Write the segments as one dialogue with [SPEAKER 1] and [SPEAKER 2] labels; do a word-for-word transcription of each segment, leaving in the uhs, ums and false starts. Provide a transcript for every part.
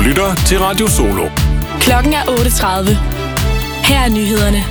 [SPEAKER 1] lytter til Radio Solo.
[SPEAKER 2] Klokken er otte tredive. Her er nyhederne.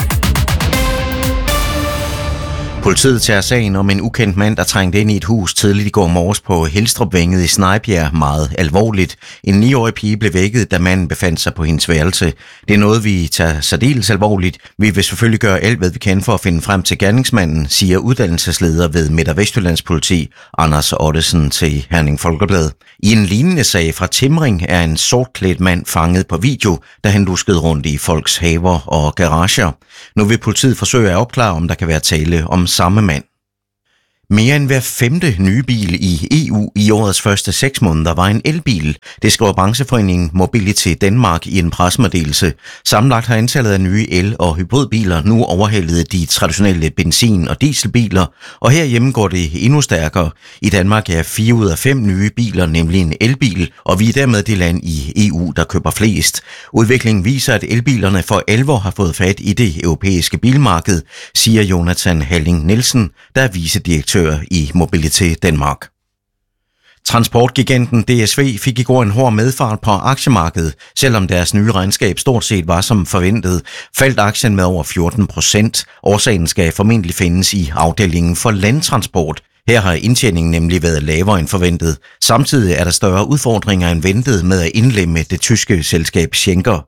[SPEAKER 3] Politiet tager sagen om en ukendt mand, der trængte ind i et hus tidligt i går morges på Helstrupvænget i Snejbjerg meget alvorligt. En niårig pige blev vækket, da manden befandt sig på hendes værelse. Det er noget, vi tager særdeles alvorligt. Vi vil selvfølgelig gøre alt, hvad vi kan for at finde frem til gerningsmanden, siger uddannelsesleder ved Midt- og Vestjyllands Politi, Anders Ottesen, til Herning Folkeblad. I en lignende sag fra Timring er en sortklædt mand fanget på video, da han luskede rundt i folks haver og garager. Nu vil politiet forsøge at opklare, om der kan være tale om samme mand. Mere end hver femte nye bil i E U i årets første seks måneder var en elbil. Det skriver brancheforeningen Mobility Danmark i en pressemeddelelse. Sammenlagt har antallet af nye el- og hybridbiler nu overhalet de traditionelle benzin- og dieselbiler, og herhjemme går det endnu stærkere. I Danmark er fire ud af fem nye biler nemlig en elbil, og vi er dermed det land i E U, der køber flest. Udviklingen viser, at elbilerne for alvor har fået fat i det europæiske bilmarked, siger Jonathan Halling Nielsen, der er vicedirektør i Mobility Danmark. Transportgiganten D S V fik i går en hård medfart på aktiemarkedet. Selvom deres nye regnskab stort set var som forventet, faldt aktien med over fjorten procent. Årsagen skal formentlig findes i afdelingen for landtransport. Her har indtjeningen nemlig været lavere end forventet. Samtidig er der større udfordringer end ventet med at indlemme det tyske selskab Schenker.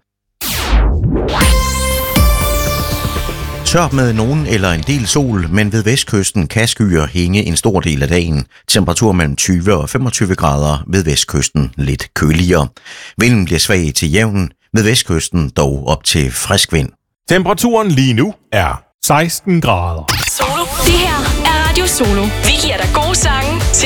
[SPEAKER 3] Tørt med nogen eller en del sol, men ved vestkysten kan skyer hænge en stor del af dagen. Temperatur mellem tyve og femogtyve grader, ved vestkysten lidt køligere. Vinden bliver svag til jævn, ved vestkysten dog op til frisk vind.
[SPEAKER 1] Temperaturen lige nu er seksten grader.
[SPEAKER 2] Solo. Det her er Radio Solo. Vi giver dig gode sange til